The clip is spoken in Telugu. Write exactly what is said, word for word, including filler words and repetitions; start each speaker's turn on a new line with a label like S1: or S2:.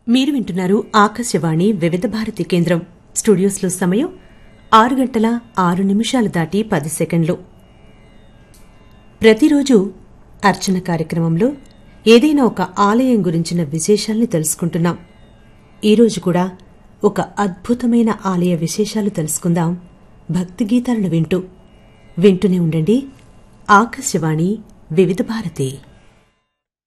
S1: మీరు వింటున్నారు ఆకాశవాణి వివిధ భారతి కేంద్రం. స్టూడియోస్లో సమయం ఆరు గంటల ఆరు నిమిషాలు దాటి పది సెకండ్లు. ప్రతిరోజు అర్చన కార్యక్రమంలో ఏదైనా ఒక ఆలయం గురించిన విశేషాల్ని తెలుసుకుంటున్నాం. ఈరోజు కూడా ఒక అద్భుతమైన ఆలయ విశేషాలు తెలుసుకుందాం భక్తి గీతాలను వింటూ. వింటూనే ఉండండి ఆకాశవాణి వివిధ భారతి.